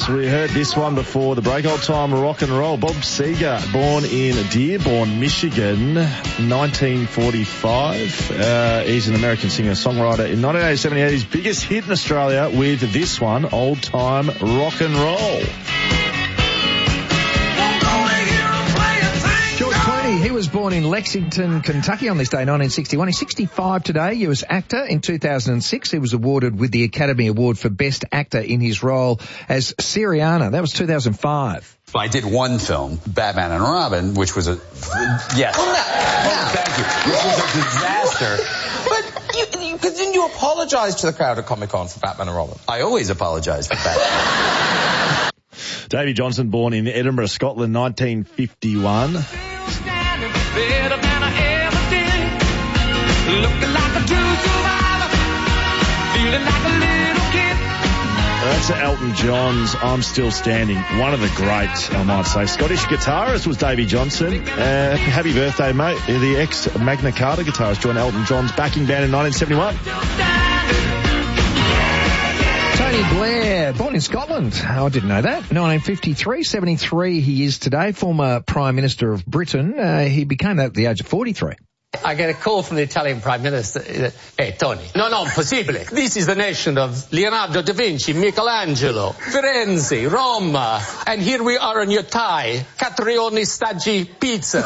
Yes, we heard this one before the break. Old time rock and roll. Bob Seger, born in Dearborn, Michigan, 1945. He's an American singer-songwriter. In 1987, he had his biggest hit in Australia with this one, Old Time Rock and Roll. He was born in Lexington, Kentucky on this day, 1961. He's 65 today. He was actor. In 2006, he was awarded with the Academy Award for Best Actor in his role as Syriana. That was 2005. I did one film, Batman and Robin, which was a... Yes. Thank you. Which was a disaster. But didn't you apologise to the crowd at Comic-Con for Batman and Robin? I always apologise for Batman. Davy Johnson, born in Edinburgh, Scotland, 1951. Better than I ever did. Looking like a true survivor. Feeling like a little kid. That's Elton John's I'm Still Standing. One of the greats, I might say. Scottish guitarist was Davy Johnson. Happy birthday, mate. The ex-Magna Carta guitarist joined Elton John's backing band in 1971. Tony Blair, born in Scotland. Oh, I didn't know that. 1953, 73 he is today, former Prime Minister of Britain. He became that at the age of 43. I get a call from the Italian Prime Minister. Hey, Tony. No, possibile. This is the nation of Leonardo da Vinci, Michelangelo, Firenze, Roma. And here we are on your Thai, Catrioni Staggi Pizza.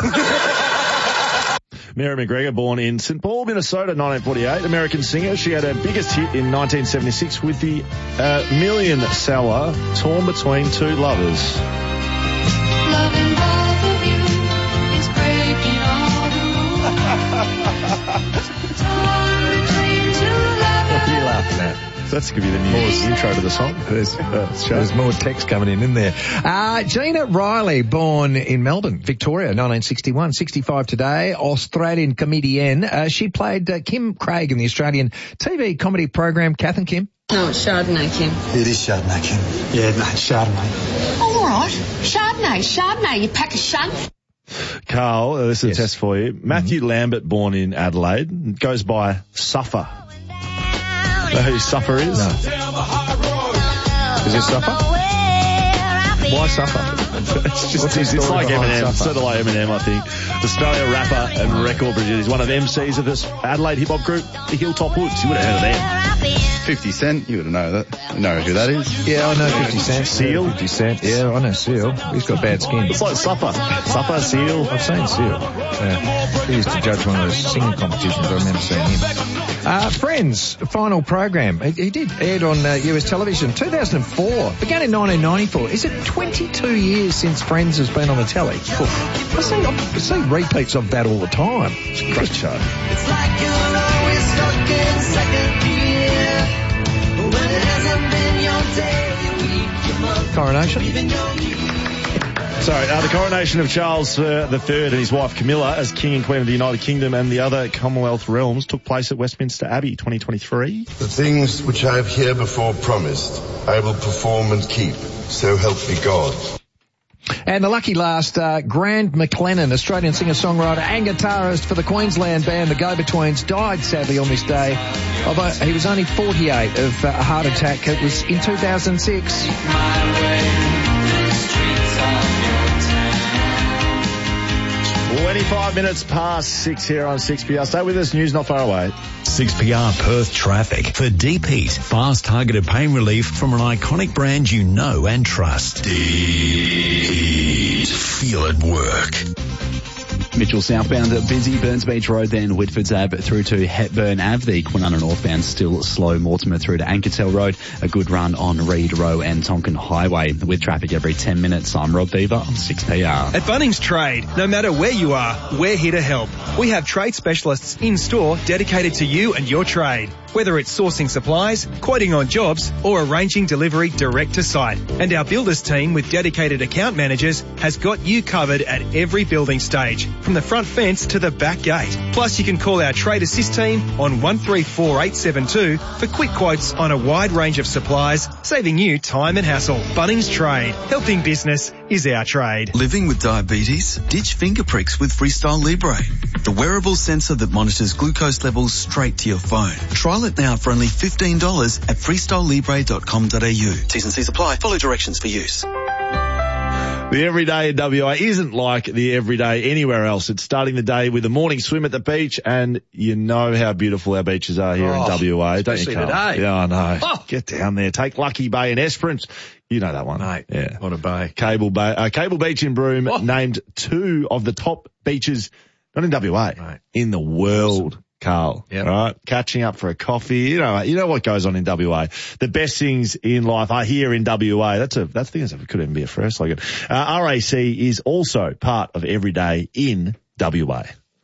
Mary McGregor, born in St. Paul, Minnesota, 1948, American singer. She had her biggest hit in 1976 with the million-seller Torn Between Two Lovers. Loving both of you is breaking all the rules. Torn between two lovers. What are you laughing at? That could be the new intro to the song. There's more text coming in there. Gina Riley, born in Melbourne, Victoria, 1961, 65 today, Australian comedienne. She played Kim Craig in the Australian TV comedy program Kath and Kim. No, it's Chardonnay, Kim. It is Chardonnay, Kim. Yeah, no, it's Chardonnay. All right. Chardonnay, you pack of shunt. Carl, this is a test for you. Matthew Lambert, born in Adelaide, goes by Suffer. Know who Suffer is? No. Is it Suffer? Why Suffer? It's like Eminem, sort of like Eminem, I think. Australia rapper and record producer. He's one of the MCs of this Adelaide hip-hop group, the Hilltop Hoods. You would have heard of them. 50 Cent, you would know that. You know who that is? Yeah, I know 50 Cent. Seal? 50 Cent, yeah, I know Seal. He's got bad skin. It's like Suffer, Seal. I've seen Seal. Yeah. He used to judge one of those singing competitions. I remember seeing him. Friends, final program. He did, aired on US television, 2004. Began in 1994. Is it 22 years since Friends has been on the telly? I see repeats of that all the time. It's a great show. It's like you're always stuck in second gear. When it hasn't been your day, your week, your month. Coronation? Sorry, the coronation of Charles III and his wife Camilla as King and Queen of the United Kingdom and the other Commonwealth realms took place at Westminster Abbey, 2023. The things which I have herebefore promised, I will perform and keep, so help me God. And the lucky last, Grant McLennan, Australian singer-songwriter and guitarist for the Queensland band The Go-Betweens, died sadly on this day. Although he was only 48 of a heart attack. It was in 2006. 25 minutes past 6 here on 6PR. Stay with us, news not far away. 6PR Perth traffic. For Deep Heat, fast targeted pain relief from an iconic brand you know and trust. Deep Heat. Feel it work. Mitchell southbound busy, Burns Beach Road, then Whitfords Ave through to Hepburn Ave. The Kwinana northbound still slow, Mortimer through to Ankertel Road. A good run on Reed Row and Tonkin Highway. With traffic every 10 minutes, I'm Rob Beaver on 6PR. At Bunnings Trade, no matter where you are, we're here to help. We have trade specialists in store dedicated to you and your trade. Whether it's sourcing supplies, quoting on jobs, or arranging delivery direct to site. And our builders team with dedicated account managers has got you covered at every building stage, from the front fence to the back gate. Plus, you can call our Trade Assist team on 134872 for quick quotes on a wide range of supplies saving you time and hassle. Bunnings Trade. Helping business is our trade. Living with diabetes? Ditch finger pricks with Freestyle Libre, the wearable sensor that monitors glucose levels straight to your phone. Trial it now for only $15 at freestylelibre.com.au. T's and C's apply. Follow directions for use. The everyday in WA isn't like the everyday anywhere else. It's starting the day with a morning swim at the beach, and you know how beautiful our beaches are here in WA, don't you, Carl? Today. Yeah, I know. Oh. Get down there. Take Lucky Bay and Esperance. You know that one. Mate, yeah. What a bay. Cable Beach in Broome named 2 of the top beaches, not in WA, in the world. Awesome. Carl, right? Catching up for a coffee. You know what goes on in WA. The best things in life are here in WA. That's the thing. It could even be a first slogan. RAC is also part of Everyday in WA.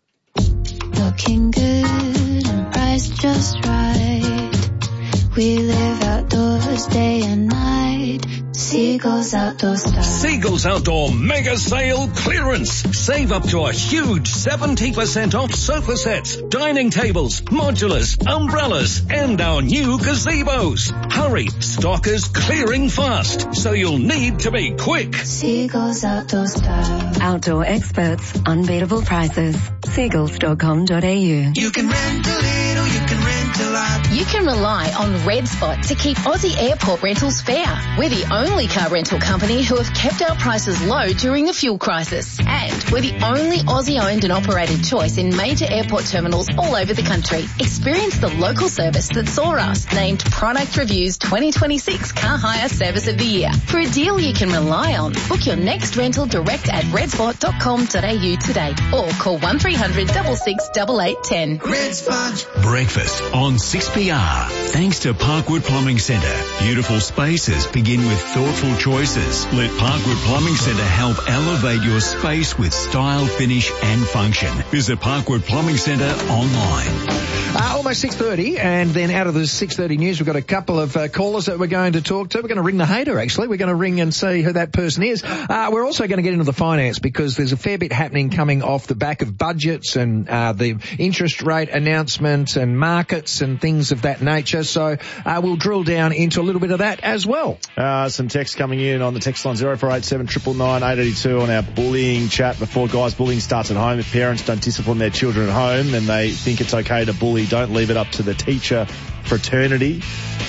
Looking good and priced just right. We live outdoors day and night. Seagulls Outdoor Style. Seagulls Outdoor Mega Sale Clearance. Save up to a huge 70% off sofa sets, dining tables, modulars, umbrellas, and our new gazebos. Hurry, stock is clearing fast, so you'll need to be quick. Seagulls Outdoor Style. Outdoor experts, unbeatable prices. Seagulls.com.au. You can rent a little, you can rent a lot. You can rely on Red Spot to keep Aussie airport rentals fair. We're the only car rental company who have kept our prices low during the fuel crisis. And we're the only Aussie-owned and operated choice in major airport terminals all over the country. Experience the local service that saw us named Product Review's 2026 Car Hire Service of the Year. For a deal you can rely on, book your next rental direct at redspot.com.au today or call 1300 66 8810. Red Spot. Breakfast on 6PR. Thanks to Parkwood Plumbing Centre. Beautiful spaces begin with thoughtful choices. Let Parkwood Plumbing Centre help elevate your space with style, finish and function. Visit Parkwood Plumbing Centre online. Almost 6:30, and then out of the 6:30 news, we've got a couple of callers that we're going to talk to. We're going to ring the hater, actually. We're going to ring and see who that person is. We're also going to get into the finance because there's a fair bit happening coming off the back of budgets and the interest rate announcements and markets and things of that nature. So we'll drill down into a little bit of that as well. Some text coming in on the text line 0487 999 882 on our bullying chat before. Guys, bullying starts at home. If parents don't discipline their children at home and they think it's okay to bully, don't leave it up to the teacher fraternity.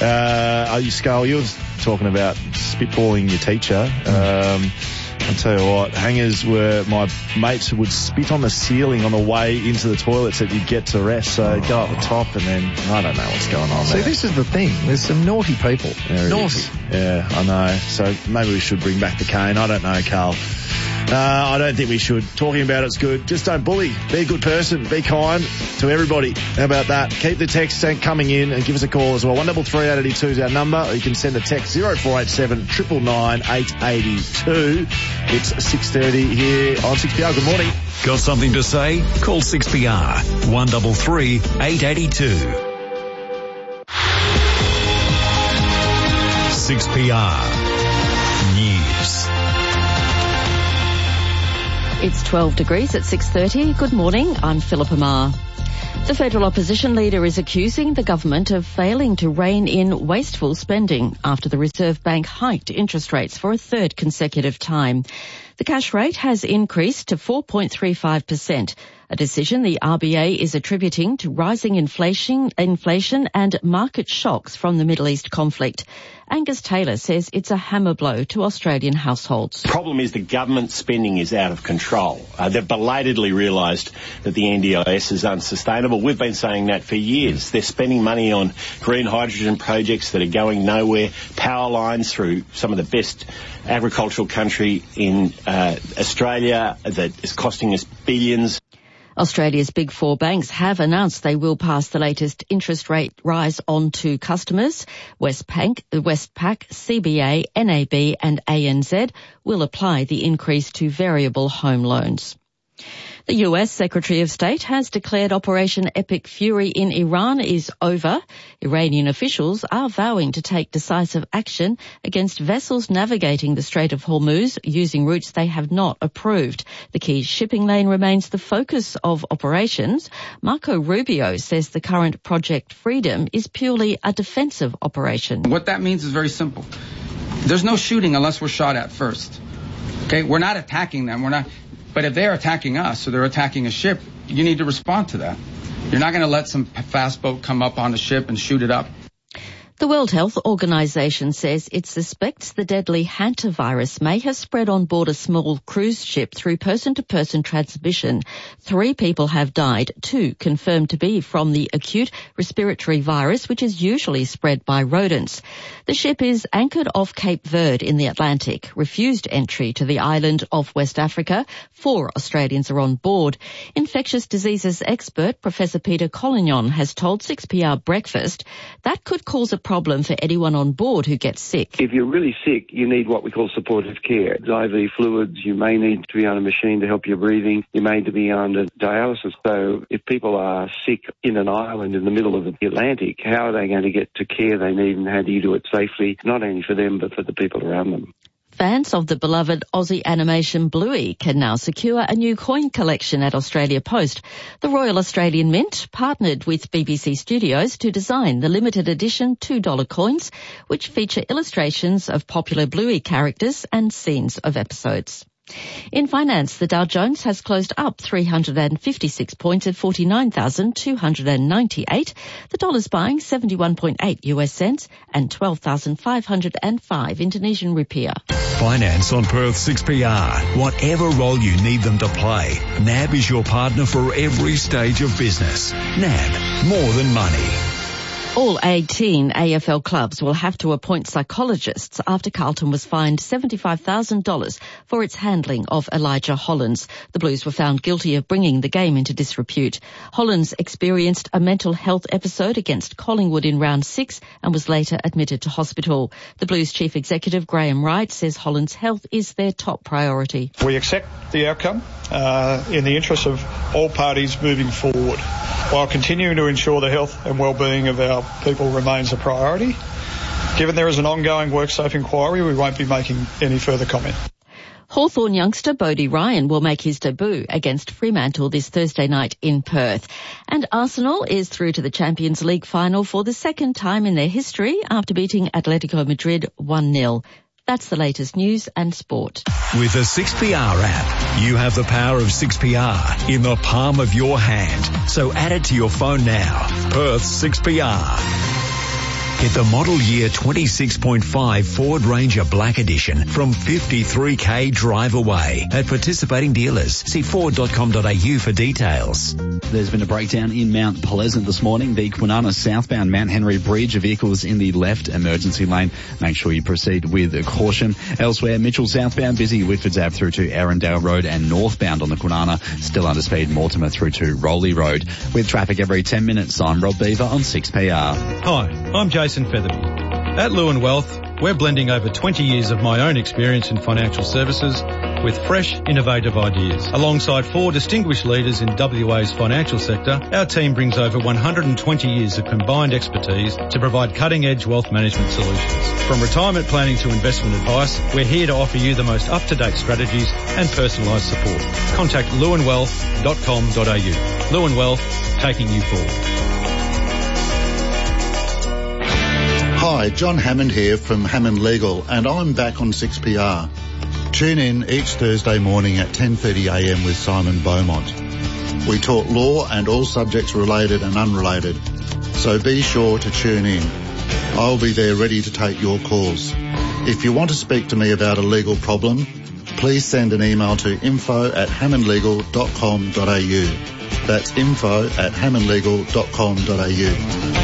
Skull, you were talking about spitballing your teacher. I'll tell you what, hangers were my mates who would spit on the ceiling on the way into the toilets that you'd get to rest. So go up the top and then I don't know what's going on there. See, this is the thing. There's some naughty people. Naughty. Yeah, I know. So maybe we should bring back the cane. I don't know, Carl. I don't think we should. Talking about it's good. Just don't bully. Be a good person. Be kind to everybody. How about that? Keep the text coming in and give us a call as well. 133 882 is our number. Or you can send a text 0487 999 882. It's 6:30 here on 6PR. Good morning. Got something to say? Call 6PR 133 882. 6PR News. It's 12 degrees at 6:30. Good morning, I'm Philippa Marr. The federal opposition leader is accusing the government of failing to rein in wasteful spending after the Reserve Bank hiked interest rates for a third consecutive time. The cash rate has increased to 4.35%, a decision the RBA is attributing to rising inflation and market shocks from the Middle East conflict. Angus Taylor says it's a hammer blow to Australian households. The problem is the government spending is out of control. They've belatedly realised that the NDIS is unsustainable. We've been saying that for years. They're spending money on green hydrogen projects that are going nowhere, power lines through some of the best agricultural country in Australia that is costing us billions. Australia's big four banks have announced they will pass the latest interest rate rise on to customers. Westpac, CBA, NAB and ANZ will apply the increase to variable home loans. The US Secretary of State has declared Operation Epic Fury in Iran is over. Iranian officials are vowing to take decisive action against vessels navigating the Strait of Hormuz using routes they have not approved. The key shipping lane remains the focus of operations. Marco Rubio says the current Project Freedom is purely a defensive operation. What that means is very simple. There's no shooting unless we're shot at first. Okay, we're not attacking them. But if they're attacking us or they're attacking a ship, you need to respond to that. You're not going to let some fast boat come up on the ship and shoot it up. The World Health Organization says it suspects the deadly hantavirus may have spread on board a small cruise ship through person-to-person transmission. 3 people have died, 2 confirmed to be from the acute respiratory virus, which is usually spread by rodents. The ship is anchored off Cape Verde in the Atlantic, refused entry to the island of West Africa. 4 Australians are on board. Infectious diseases expert Professor Peter Collignon has told 6PR Breakfast that could cause a problem for anyone on board who gets sick. If you're really sick, you need what we call supportive care. IV fluids, you may need to be on a machine to help your breathing. You may need to be on dialysis. So if people are sick in an island in the middle of the Atlantic, how are they going to get to care they need and how do you do it safely, not only for them but for the people around them? Fans of the beloved Aussie animation Bluey can now secure a new coin collection at Australia Post. The Royal Australian Mint partnered with BBC Studios to design the limited edition $2 coins, which feature illustrations of popular Bluey characters and scenes of episodes. In finance, the Dow Jones has closed up 356 points at 49,298. The dollar's buying 71.8 US cents and 12,505 Indonesian rupiah. Finance on Perth 6PR. Whatever role you need them to play, NAB is your partner for every stage of business. NAB, more than money. All 18 AFL clubs will have to appoint psychologists after Carlton was fined $75,000 for its handling of Elijah Hollands. The Blues were found guilty of bringing the game into disrepute. Hollands experienced a mental health episode against Collingwood in round 6 and was later admitted to hospital. The Blues chief executive Graham Wright says Hollands' health is their top priority. We accept the outcome in the interest of all parties moving forward, while continuing to ensure the health and well-being of our people remains a priority. Given there is an ongoing WorkSafe inquiry, we won't be making any further comment. Hawthorn youngster Bodie Ryan will make his debut against Fremantle this Thursday night in Perth. And Arsenal is through to the Champions League final for the second time in their history after beating Atletico Madrid 1-0. That's the latest news and sport. With the 6PR app, you have the power of 6PR in the palm of your hand. So add it to your phone now. Perth 6PR. Get the model year 26.5 Ford Ranger Black Edition from 53k drive away at participating dealers. See Ford.com.au for details. There's been a breakdown in Mount Pleasant this morning. The Kwinana southbound Mount Henry Bridge, vehicles in the left emergency lane. Make sure you proceed with caution. Elsewhere, Mitchell southbound busy, Whitford's Ave through to Arundel Road, and northbound on the Kwinana still under speed, Mortimer through to Rowley Road. With traffic every 10 minutes, I'm Rob Beaver on 6PR. Hi, I'm Jason Featherby. At Lewin Wealth, we're blending over 20 years of my own experience in financial services with fresh, innovative ideas. Alongside 4 distinguished leaders in WA's financial sector, our team brings over 120 years of combined expertise to provide cutting-edge wealth management solutions. From retirement planning to investment advice, we're here to offer you the most up-to-date strategies and personalised support. Contact lewinwealth.com.au. Lewin Wealth, taking you forward. Hi, John Hammond here from Hammond Legal, and I'm back on 6PR. Tune in each Thursday morning at 10:30am with Simon Beaumont. We talk law and all subjects related and unrelated, so be sure to tune in. I'll be there ready to take your calls. If you want to speak to me about a legal problem, please send an email to info@hammondlegal.com.au. That's info@hammondlegal.com.au.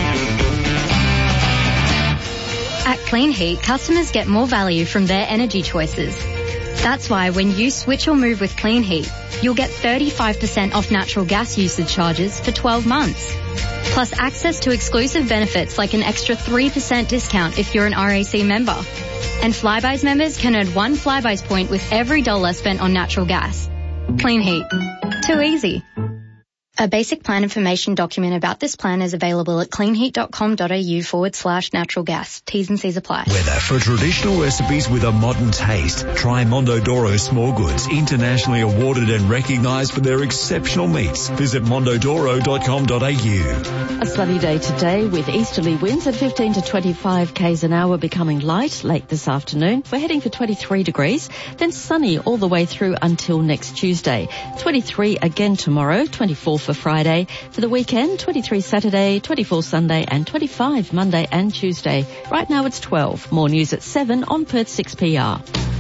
At Clean Heat, customers get more value from their energy choices. That's why when you switch or move with Clean Heat, you'll get 35% off natural gas usage charges for 12 months. Plus access to exclusive benefits like an extra 3% discount if you're an RAC member. And Flybuys members can earn 1 Flybuys point with every dollar spent on natural gas. Clean Heat. Too easy. A basic plan information document about this plan is available at cleanheat.com.au/natural gas. T's and C's apply. Whether for traditional recipes with a modern taste, try Mondodoro Small Goods, internationally awarded and recognised for their exceptional meats. Visit mondodoro.com.au. A sunny day today with easterly winds at 15 to 25 k's an hour, becoming light late this afternoon. We're heading for 23 degrees, then sunny all the way through until next Tuesday. 23 again tomorrow, 24 for Friday. For the weekend, 23 Saturday, 24 Sunday and 25 Monday and Tuesday. Right now it's 12. More news at 7 on Perth 6PR.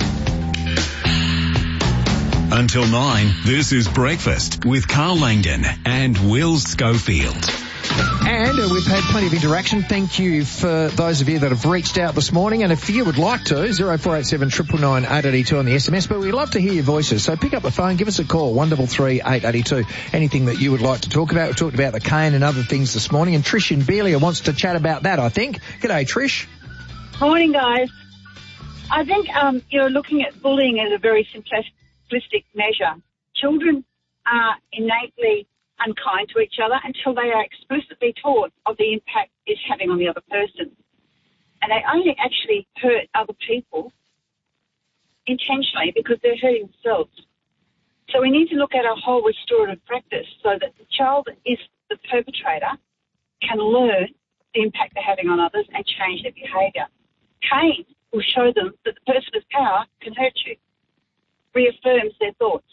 Until 9, this is Breakfast with Carl Langdon and Will Schofield. And we've had plenty of interaction. Thank you for those of you that have reached out this morning. And if you would like to, 0487 999 882 on the SMS. But we'd love to hear your voices. So pick up the phone, give us a call, 133 882. Anything that you would like to talk about. We talked about the cane and other things this morning. And Trish in Beelia wants to chat about that, I think. G'day, Trish. Morning, guys. I think you're looking at bullying as a very simplistic measure. Children are innately unkind to each other until they are explicitly taught of the impact it's having on the other person. And they only actually hurt other people intentionally because they're hurting themselves. So we need to look at a whole restorative practice so that the child that is the perpetrator can learn the impact they're having on others and change their behaviour. Cane will show them that the person with power can hurt you, reaffirms their thoughts.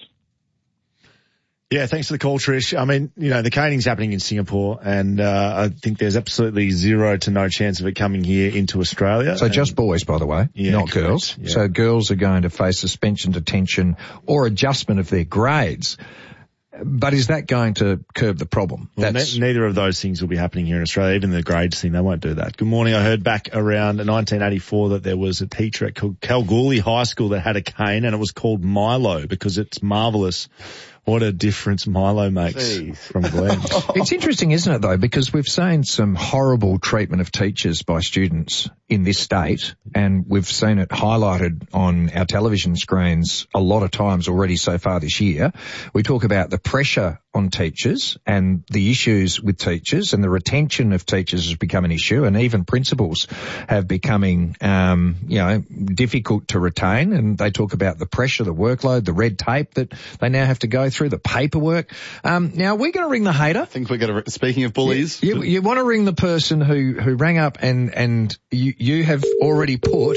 Yeah, thanks for the call, Trish. I mean, you know, the caning's happening in Singapore, and I think there's absolutely zero to no chance of it coming here into Australia. So just boys, by the way, not correct. girls. Yeah. So girls are going to face suspension, detention, or adjustment of their grades. But is that going to curb the problem? Well, neither of those things will be happening here in Australia. Even the grades thing, they won't do that. Good morning. I heard back around 1984 that there was a teacher at Kalgoorlie High School that had a cane, and it was called Milo because it's marvellous. What a difference Milo makes from Glenn. It's interesting, isn't it, though, because we've seen some horrible treatment of teachers by students in this state, and we've seen it highlighted on our television screens a lot of times already so far this year. We talk about the pressure on teachers and the issues with teachers, and the retention of teachers has become an issue, and even principals have becoming, difficult to retain. And they talk about the pressure, the workload, the red tape that they now have to go through, the paperwork. Now we're going to ring the hater. I think we're going to, speaking of bullies. You want to ring the person who rang up and you have already put,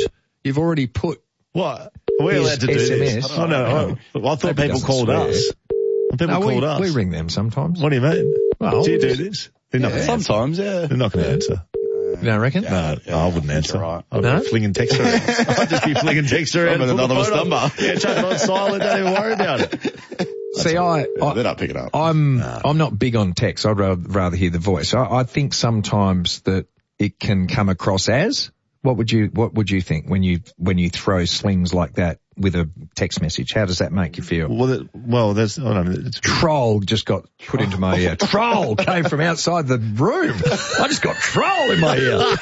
what? We're allowed to do this. Oh, no. I thought people called us. People called us. We ring them sometimes. What do you mean? Well, do you do this? They're not gonna sometimes, answer. They're not going to answer. You don't reckon? No, I wouldn't answer. Right. I'd be flinging text around. I'd just be flinging text around. From an anonymous number. Yeah, chuck it on silent. Don't even worry about it. See, they're not picking up. I'm not big on text. I'd rather hear the voice. I think sometimes that it can come across as. What would you think when you throw slings like that with a text message? How does that make you feel? It's troll just got put into my ear. Troll came from outside the room. I just got troll in my ear.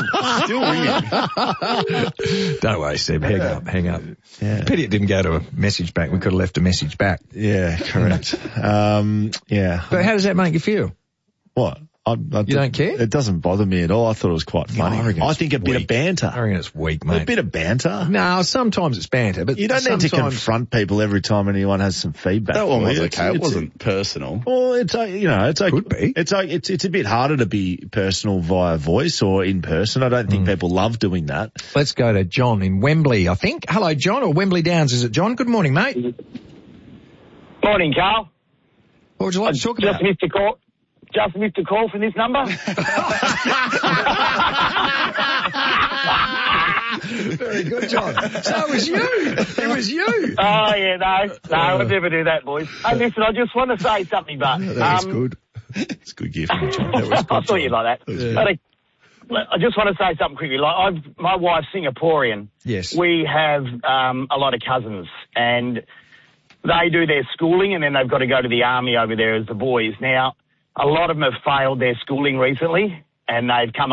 Still ringing. Don't worry, Seb. Hang up. Yeah. Pity it didn't go to a message back. We could have left a message back. Yeah, correct. Yeah. But how does that make you feel? What? You don't care? It doesn't bother me at all. I thought it was quite funny. I think a bit of banter. I reckon it's weak, mate. A bit of banter. No, sometimes it's banter, but you don't need to confront people every time anyone has some feedback. That one was okay. It wasn't personal. Well, it's could be. It's a bit harder to be personal via voice or in person. I don't think people love doing that. Let's go to John in Wembley, I think. Hello, John, or Wembley Downs, is it John? Good morning, mate. Morning, Carl. What would you like to talk about? Just missed a call from this number. Very good, John. So it was you. It was you. Oh, yeah, no, I'd never do that, boys. Hey, listen, I just want to say something, but... That was good. It's a good gift from John. That was good, I thought you'd like that. Yeah. I just want to say something quickly. My wife's Singaporean. Yes. We have a lot of cousins, and they do their schooling, and then they've got to go to the army over there as the boys. Now, a lot of them have failed their schooling recently, and they've come